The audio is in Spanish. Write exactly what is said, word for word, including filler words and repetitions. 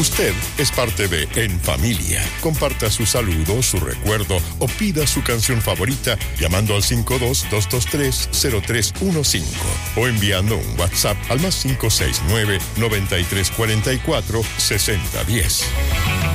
Usted es parte de En Familia. Comparta su saludo, su recuerdo o pida su canción favorita llamando al cinco dos dos dos tres cero tres uno cinco o enviando un WhatsApp al más cinco seis nueve, noventa y tres cuarenta y cuatro, sesenta diez.